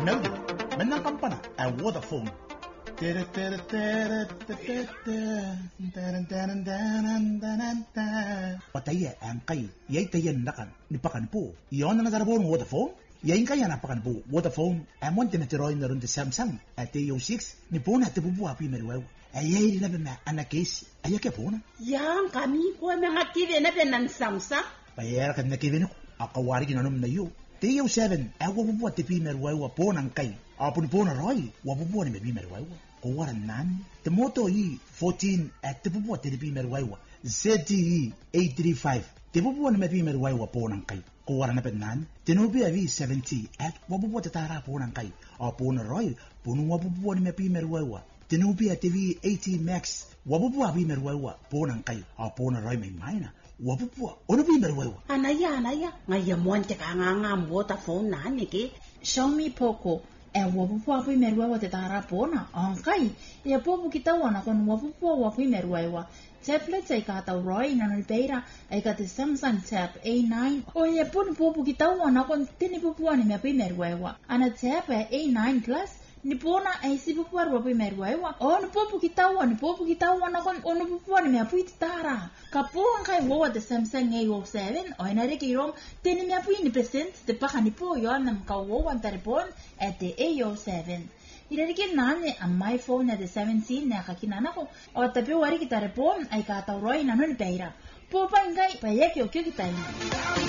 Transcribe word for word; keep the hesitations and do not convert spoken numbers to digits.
Melody, menang kampana, a Vodafone. Pataya ang kay, yay tayan nakan, nipakan po. Iyon na nagarabon Vodafone? Yain kaya napakan po, Vodafone, amon tinatiroy na rin di Samsung, at T O six, ni po na tibubuha pimeriwaw. Ayay rin na ba na anakis, ayake po na. Yang kami po mga kiwi na ba ng Samsung? Payera ka na kiwi na ko, akawari kinanom na yu. T O seven, awa bubuha ti pimeriwaw po ng kay. Apon po na roy, wabubuha ni may pimeriwaw. Kuwaran nan, Timoto E fourteen at tibubuha ti pimeriwaw. Z T E eight thirty-five, tibubuha ni may pimeriwaw po ng kay. Kuwaran na penan, Tinubia V seventy at wabubuha ti tara po ng kay. Apon na roy, punong wabubuha ni may pimeriwaw. Tinubia T V eighty Max, wabubuha pimeriwaw po ng kay. Apon na roy may mayna. Wabubuha, ono pimeriwaw. Anaya, anaya, ngayon te ka nga nga Vodafone na niki. Xiaomi Poco. E wapupuwa pimeriwawa te tara pona. Angkai, e popo kitawa na kon wapupuwa wa pimeriwawa. Tablet ay kataw roy na nalpeira ay kati Samsung Tab A nine. O e pon popo kitawa na kon tinipupuwa ni mea pimeriwawa. Ana Tab A nine Plus, ni pona ay sipupuwa wa pimeriwawa. O ni popo kitawa, ni popo kitawa na kon o nipupuwa ni mea puiti tara. Kapo ang kay wawa de Samsung A O seven o inariki rom tini mea pui ni present te paka ni po yon nam kawawa taripon at the A O seven. Irariki nane ang my phone na the seventeen na kakinana ko o tapi wari kita repon ay kataw roy na nulpeira. Po pa ingay payaki o kyo kita